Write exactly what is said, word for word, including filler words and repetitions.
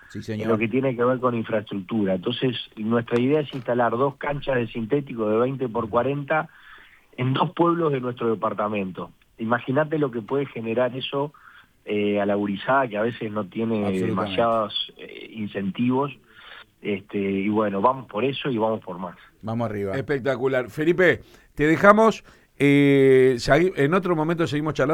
Sí, en lo señor. que tiene que ver con infraestructura. Entonces, nuestra idea es instalar dos canchas de sintético de veinte por cuarenta en dos pueblos de nuestro departamento. Imagínate lo que puede generar eso eh, a la gurizada, que a veces no tiene Absolutamente. demasiados eh, incentivos. Este, y bueno, vamos por eso y vamos por más. Vamos arriba. Espectacular. Felipe, te dejamos. Eh, segui- en otro momento seguimos charlando.